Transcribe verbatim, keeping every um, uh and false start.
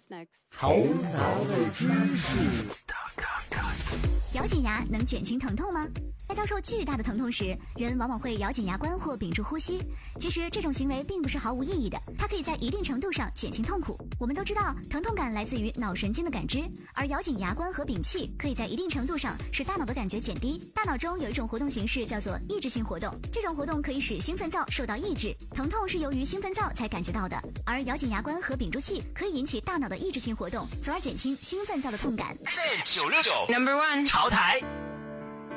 What's next? 头脑的知识。 咬紧牙能减轻疼痛吗？在遭受巨大的疼痛时，人往往会咬紧牙关或屏住呼吸。其实这种行为并不是毫无意义的，它可以在一定程度上减轻痛苦。我们都知道，疼痛感来自于脑神经的感知，而咬紧牙关和屏气可以在一定程度上使大脑的感觉减低。大脑中有一种活动形式叫做抑制性活动，这种活动可以使兴奋灶受到抑制，疼痛是由于兴奋灶才感觉到的。而咬紧牙关和屏住气可以引起大脑的抑制性活动，从而减轻兴奋灶的痛感。 九六九 Number One 潮台。